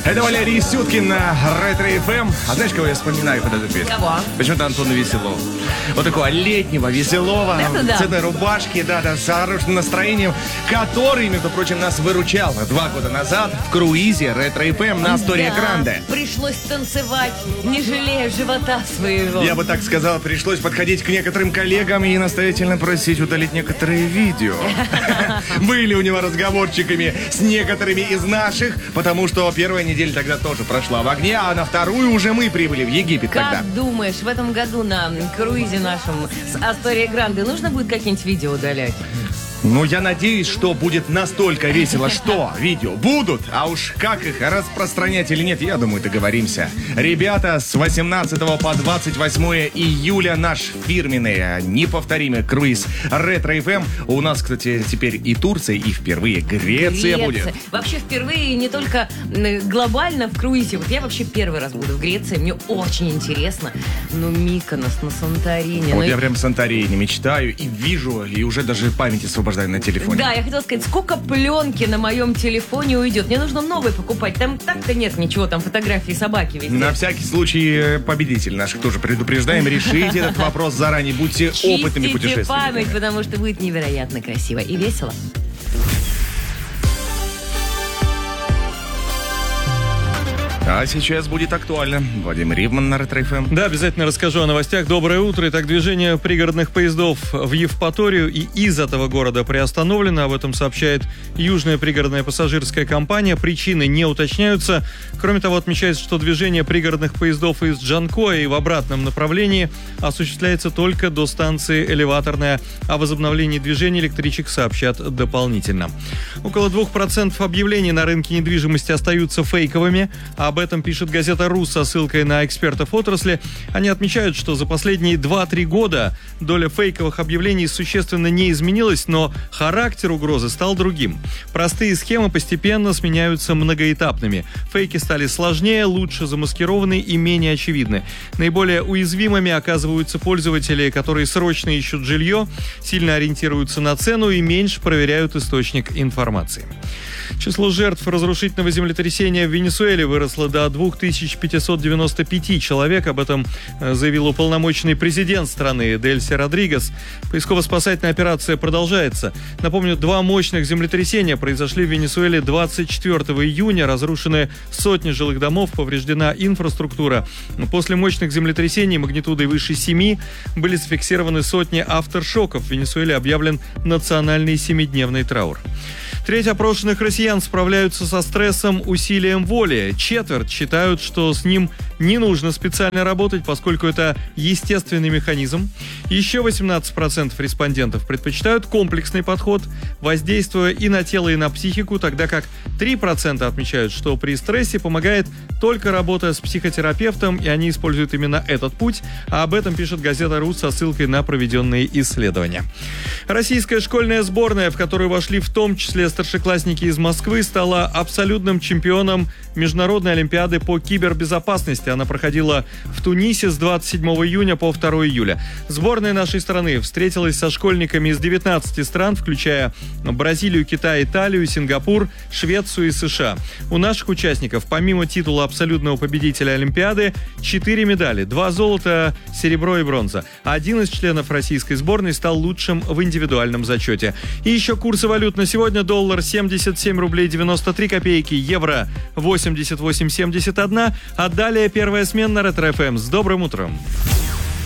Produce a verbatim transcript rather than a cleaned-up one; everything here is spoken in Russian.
Это Валерий Сюткин на Ретро эф эм. А знаешь, кого я вспоминаю, когда ты песню? Кого? Почему-то Антона Веселова. Вот такого летнего, веселого, да. в цветной рубашке, да, да, с хорошим настроением, который, между прочим, нас выручал два года назад в круизе Ретро эф эм на Астория Да, Гранде. пришлось танцевать, не жалея живота своего. Я бы так сказал, пришлось подходить к некоторым коллегам и настоятельно просить удалить некоторые видео. Были у него разговорчиками с некоторыми из наших, потому что первая неделя тогда тоже прошла в огне, а на вторую уже мы прибыли в Египет тогда. Как думаешь, в этом году на круизе нашем с Астория Гранде нужно будет какие-нибудь видео удалять? Ну, я надеюсь, что будет настолько весело, что видео будут, а уж как их распространять или нет, я думаю, договоримся. Ребята, с восемнадцатого по двадцать восьмое июля наш фирменный, неповторимый круиз Ретро эф эм. У нас, кстати, теперь и Турция, и впервые Греция, Греция будет. Вообще впервые не только глобально в круизе. Вот я вообще первый раз буду в Греции, мне очень интересно. Ну, Миконос, на Санторини. Вот ну, я и... прям Санторини мечтаю и вижу, и уже даже память освобождаю на телефоне. Да, я хотела сказать, сколько пленки на моем телефоне уйдет. Мне нужно новый покупать. Там так-то нет ничего, там фотографии собаки везде. На всякий случай победитель наших тоже предупреждаем. Решите этот вопрос заранее. Будьте опытными путешественниками. Чистите память, потому что будет невероятно красиво и весело. А сейчас будет актуально. Вадим Ривман на Ретро эф эм. Да, обязательно расскажу о новостях. Доброе утро. Итак, движение пригородных поездов в Евпаторию и из этого города приостановлено. Об этом сообщает Южная пригородная пассажирская компания. Причины не уточняются. Кроме того, отмечается, что движение пригородных поездов из Джанкоя и в обратном направлении осуществляется только до станции Элеваторная. О возобновлении движения электричек сообщат дополнительно. Около двух процентов объявлений на рынке недвижимости остаются фейковыми. Об этом пишет газета «Рус» со ссылкой на экспертов отрасли. Они отмечают, что за последние два-три года доля фейковых объявлений существенно не изменилась, но характер угрозы стал другим. Простые схемы постепенно сменяются многоэтапными. Фейки стали сложнее, лучше замаскированы и менее очевидны. Наиболее уязвимыми оказываются пользователи, которые срочно ищут жилье, сильно ориентируются на цену и меньше проверяют источник информации. Число жертв разрушительного землетрясения в Венесуэле выросло до две тысячи пятьсот девяносто пять человек. Об этом заявил уполномоченный президент страны Дельси Родригес. Поисково-спасательная операция продолжается. Напомню, два мощных землетрясения произошли в Венесуэле двадцать четвёртого июня. Разрушены сотни жилых домов, повреждена инфраструктура. После мощных землетрясений магнитудой выше семи были зафиксированы сотни авторшоков. В Венесуэле объявлен национальный семидневный траур. Треть опрошенных россиян справляются со стрессом усилием воли. Четверть считают, что с ним не нужно специально работать, поскольку это естественный механизм. Еще восемнадцать процентов респондентов предпочитают комплексный подход, воздействуя и на тело, и на психику, тогда как три процента отмечают, что при стрессе помогает только работа с психотерапевтом, и они используют именно этот путь. А об этом пишет газета «Рус» со ссылкой на проведенные исследования. Российская школьная сборная, в которую вошли в том числе старшеклассники из Москвы, стала абсолютным чемпионом Международной олимпиады по кибербезопасности. Она проходила в Тунисе с двадцать седьмого июня по второго июля. Сборная нашей страны встретилась со школьниками из девятнадцати стран, включая Бразилию, Китай, Италию, Сингапур, Швецию и США. У наших участников, помимо титула абсолютного победителя Олимпиады, четыре медали, два золота, серебро и бронза. Один из членов российской сборной стал лучшим в индивидуальном зачете. И еще курсы валют на сегодня. Доллар семьдесят семь рублей девяносто три копейки, евро восемьдесят восемь семьдесят один. А далее первая смена на Ретро эф эм. С добрым утром!